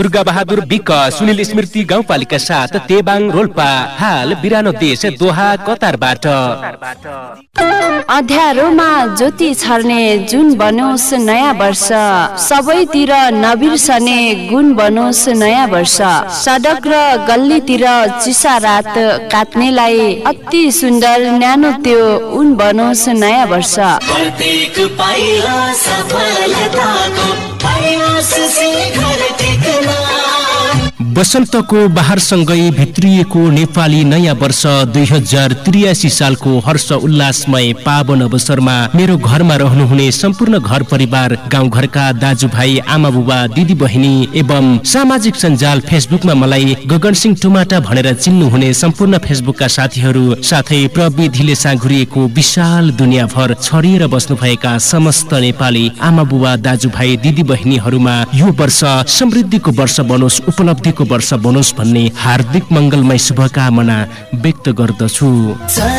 Durga Bahadur week Sunil स्मृति गाउँपालिका 7 तेबाङ रोल्पा हाल बिरानो देश दोहा कतारबाट। अँध्यारोमा ज्योति छर्ने जुन बनोस् नयाँ वर्ष, सबैतिर नबिर्सने गुण बनोस् नयाँ वर्ष, सडक र गल्लीतिर चिसा रात काट्नेलाई अति सुन्दर न्यानो त्यो उन बनोस् नयाँ वर्ष। प्रत्येक पाइला सफलताको प्रयास शिखर टेक्न। वसन्तको बहारसँगै भित्रिएको नेपाली नयाँ वर्ष 2083 सालको हर्ष उल्लासमय पावन अवसरमा मेरो घरमा रहनुहुने सम्पूर्ण घर परिवार, गाउँघरका दाजुभाइ, आमा बुबा, दिदी बहिनी एवं सामाजिक सञ्जाल फेसबुकमा मलाई गगन सिंह टुमाटा भनेर चिन्नुहुने सम्पूर्ण फेसबुकका साथीहरू, साथै प्रविधिले साँघुरिएको विशाल दुनियाँभर छरिएर बस्नुभएका समस्त नेपाली आमा बुबा, दाजुभाइ, दिदी बहिनीहरूमा यो वर्ष समृद्धिको वर्ष बनोस्, उपलब्धिको वर्ष बनोस् भन्ने हार्दिक मङ्गलमय शुभकामना व्यक्त गर्दछु।